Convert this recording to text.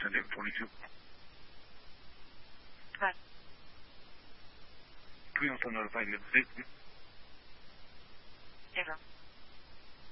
San Diego 22. Hi. We also notified you of the safety.